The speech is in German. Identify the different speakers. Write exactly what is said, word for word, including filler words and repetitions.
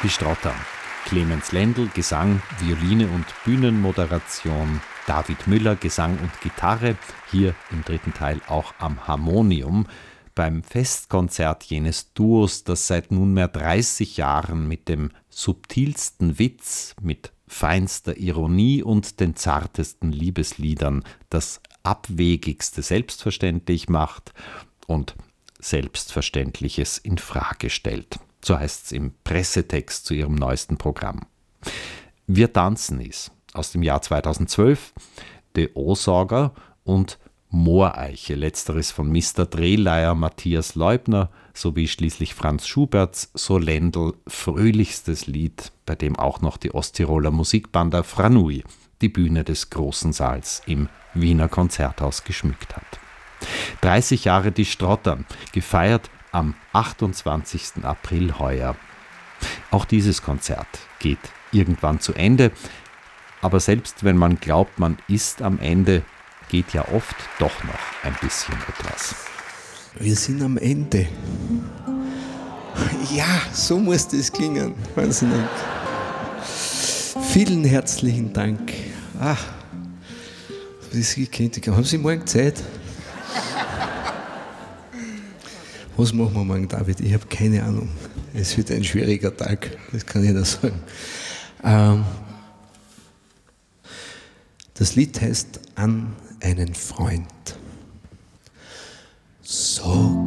Speaker 1: Die Strottern. Clemens Lendl, Gesang, Violine und Bühnenmoderation. David Müller, Gesang und Gitarre. Hier im dritten Teil auch am Harmonium. Beim Festkonzert jenes Duos, das seit nunmehr dreißig Jahren mit dem subtilsten Witz, mit feinster Ironie und den zartesten Liebesliedern das Abwegigste selbstverständlich macht und Selbstverständliches in Frage stellt. So heißt es im Pressetext zu ihrem neuesten Programm. Wir tanzen is aus dem Jahr zweitausendzwölf, De O-Sorger und Mooreiche, letzteres von Mister Drehleier Matthias Leubner sowie schließlich Franz Schuberts So Lendl fröhlichstes Lied, bei dem auch noch die Osttiroler Musikbanda Franui die Bühne des großen Saals im Wiener Konzerthaus geschmückt hat. dreißig Jahre die Strottern, gefeiert am achtundzwanzigsten April heuer. Auch dieses Konzert geht irgendwann zu Ende, aber selbst wenn man glaubt, man ist am Ende, geht ja oft doch noch ein bisschen etwas.
Speaker 2: Wir sind am Ende. Ja, so muss das klingen. Wahnsinnig. Vielen herzlichen Dank. Ah, das kennt Haben Sie morgen Zeit? Was machen wir morgen, David? Ich habe keine Ahnung. Es wird ein schwieriger Tag, das kann ich nur sagen. Ähm, das Lied heißt An einen Freund. So